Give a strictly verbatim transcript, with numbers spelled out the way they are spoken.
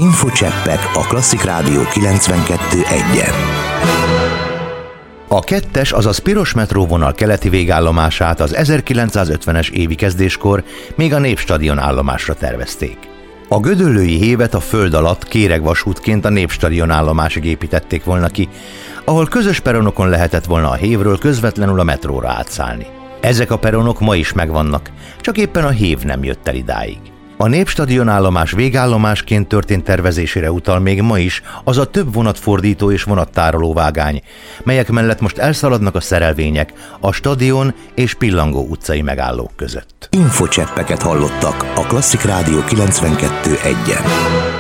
Infocseppek a Klasszik Rádió kilencvenkettő egyen. A kettes, azaz piros metróvonal keleti végállomását az ezerkilencszázötvenes évi kezdéskor még a Népstadion állomásra tervezték. A gödöllői hévet a föld alatt kéregvasútként a Népstadion állomásig építették volna ki, ahol közös peronokon lehetett volna a hévről közvetlenül a metróra átszállni. Ezek a peronok ma is megvannak, csak éppen a hév nem jött el idáig. A Népstadion állomás végállomásként történt tervezésére utal még ma is az a több vonatfordító és vonattároló vágány, melyek mellett most elszaladnak a szerelvények a Stadion és Pillangó utcai megállók között. Infocseppeket hallottak a Klasszik Rádió kilencvenkettő egyen.